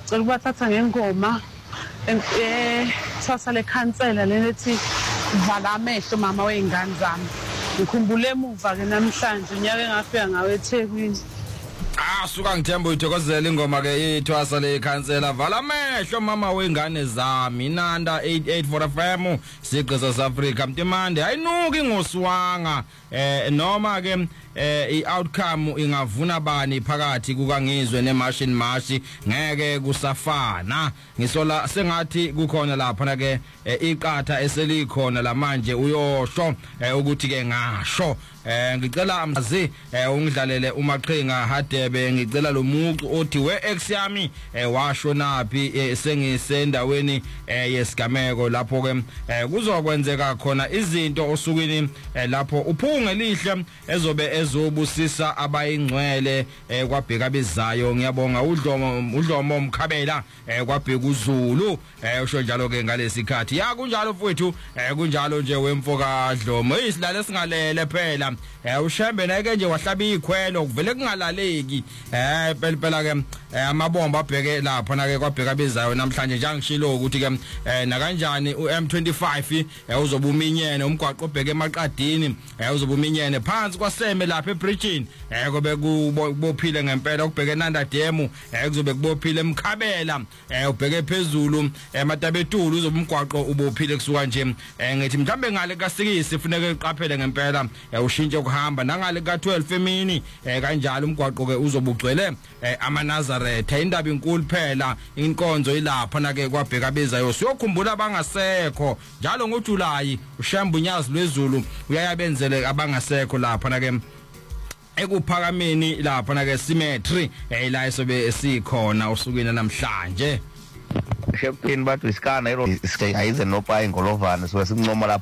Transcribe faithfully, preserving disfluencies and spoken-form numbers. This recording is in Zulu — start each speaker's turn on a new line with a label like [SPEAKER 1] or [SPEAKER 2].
[SPEAKER 1] cela ukubathatha ngengoma eh sasa le khansela lethi vala amehlo mama weingane zami. Ngikhumbule emuva ke namhlanje unyaka engafika ngawe eThekwini.
[SPEAKER 2] Ah suka ngithemba uyithokozela ingoma ke ithwasa le khansela vala amehlo mama weingane zami Inanda eight eight four F M siqe South Africa mtimande ayinuki ngoswanga eh noma ke eh i-outcome ingavuna bani phakathi kukangizwe nemachine mashi ngeke kusafana ngisola sengathi kukhona lapha na ke iqatha eselikhona lamanje uyosho ukuthi ke ngasho eh ngicela amazi ungidlalele umaqhinga hadebe ngicela lo mucu othi we ex yami washo naphi sengisendaweni yesigameko lapho ke kuzokwenzeka khona izinto osukwini lapho uphunge lihle ezobe ezobusisa abayingcwele kwabheka bezayo ngiyabonga udlomo udlomo umkhabela kwabheka uZulu usho njalo ke ngalesikhathi ya kunjalo mfowethu kunjalo nje wemfoka dlomo isilale singalele phela eh ushembe nake nje wahlaba ikhwelo kuvele kungalaleki eh phela phela ke amabomba abheke lapha na ke kwabheka bezayo namhlanje njengishilo ukuthi ke na kanjani u M twenty-five uzoba uminyene umgwaqo obheke emaqadini uzoba uminyene phansi kwaseme lapha ebridgeini kobe kubophile ngempela ukubheke eNanda Dam kuzobe kubophile emkhabela ubheke phezulu eMatabetulu uzoba umgwaqo ubophile kusuka nje ngithi mhlambe ngale kasikisi kufuneka iqaphele ngempela ushintshe ukuhamba nangale ka twelve emini kanjalo umgwaqo ke uzobugcwele ama Nazareth indaba inkulu phela inkonzo ilapha na ke kwabheka bezayo siyokhumbula abangasekho njalo ngoJuly uShembu Nyazi lwezulu uyayabenzele abangasekho lapha na ke ekuphakameni lapha na ke symmetry la isobe esikhona usukweni namhlanje
[SPEAKER 3] Shepin bathi isikana ero iske ayize nopa ingolovana so sincoma lapha